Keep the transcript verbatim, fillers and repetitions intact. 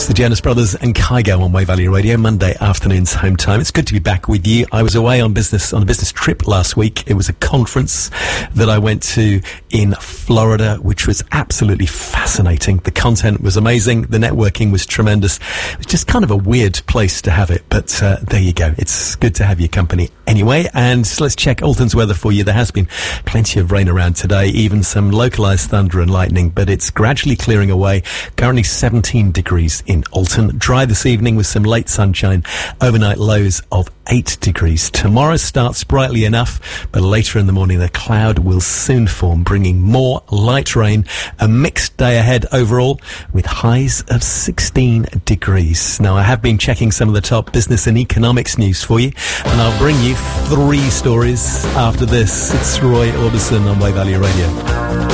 It's the Jonas Brothers and Kygo on Wave Valley Radio, Monday afternoons home time. It's good to be back with you. I was away on business, on a business trip last week. It was a conference that I went to in Florida, which was absolutely fascinating. The content was amazing. The networking was tremendous. It was just kind of a weird place to have it, but uh, there you go. It's good to have your company anyway. And let's check Alton's weather for you. There has been plenty of rain around today, even some localized thunder and lightning, but it's gradually clearing away. Currently seventeen degrees in Alton. Dry this evening with some late sunshine. Overnight lows of eight degrees. Tomorrow starts brightly enough, but later in the morning the cloud will soon form, bringing more light rain. A mixed day ahead overall with highs of sixteen degrees. Now, I have been checking some of the top business and economics news for you, and I'll bring you three stories after this. It's Roy Orbison on Wave Valley Radio.